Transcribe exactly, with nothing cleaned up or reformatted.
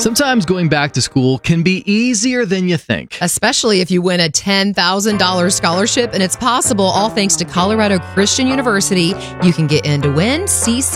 Sometimes going back to school can be easier than you think. Especially if you win a ten thousand dollars scholarship, and it's possible all thanks to Colorado Christian University. You can get in to win C C